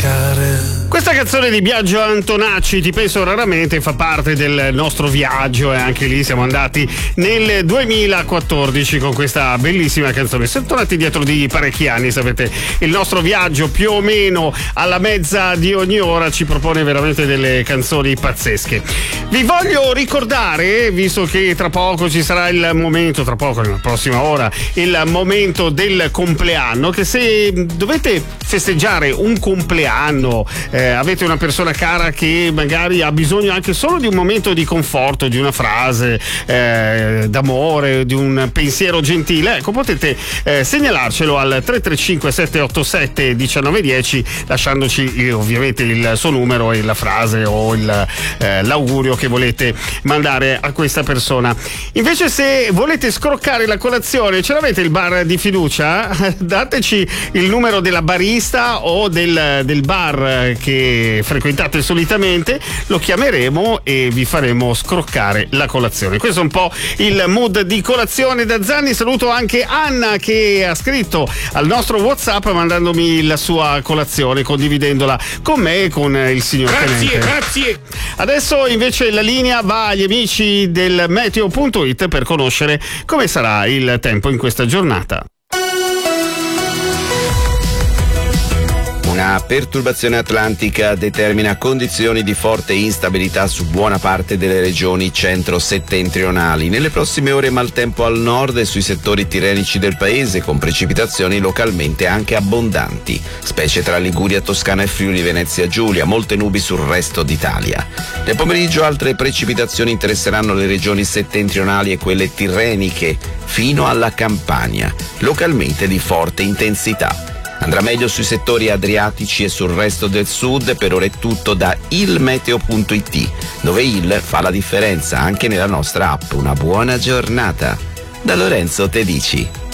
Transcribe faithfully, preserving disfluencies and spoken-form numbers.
dimenticare. Questa canzone di Biagio Antonacci, Ti penso raramente, fa parte del nostro viaggio e anche lì siamo andati nel duemilaquattordici con questa bellissima canzone. Siamo tornati dietro di parecchi anni, sapete, il nostro viaggio più o meno alla mezza di ogni ora ci propone veramente delle canzoni pazzesche. Vi voglio ricordare, visto che tra poco ci sarà il momento, tra poco nella prossima ora, il momento del compleanno, che se dovete festeggiare un compleanno, eh, avete una persona cara che magari ha bisogno anche solo di un momento di conforto, di una frase eh, d'amore, di un pensiero gentile, ecco, potete eh, segnalarcelo al tre tre cinque sette otto sette uno nove uno zero, lasciandoci eh, ovviamente il suo numero e la frase o il, eh, l'augurio che volete mandare a questa persona. Invece, se volete scroccare la colazione, ce l'avete il bar di fiducia? Dateci il numero della barista o del, del bar che frequentate solitamente, lo chiameremo e vi faremo scroccare la colazione. Questo è un po' il mood di Colazione da Zanni. Saluto anche Anna, che ha scritto al nostro WhatsApp mandandomi la sua colazione, condividendola con me e con il signor Grazie, Tenente. grazie. Adesso invece la linea va agli amici del meteo punto it per conoscere come sarà il tempo in questa giornata. Una perturbazione atlantica determina condizioni di forte instabilità su buona parte delle regioni centro-settentrionali. Nelle prossime ore maltempo al nord e sui settori tirrenici del paese, con precipitazioni localmente anche abbondanti, specie tra Liguria, Toscana e Friuli Venezia Giulia, molte nubi sul resto d'Italia. Nel pomeriggio altre precipitazioni interesseranno le regioni settentrionali e quelle tirreniche, fino alla Campania, localmente di forte intensità. Andrà meglio sui settori adriatici e sul resto del sud. Per ora è tutto da il meteo punto it, dove il fa la differenza anche nella nostra app. Una buona giornata. Da Lorenzo Tedici.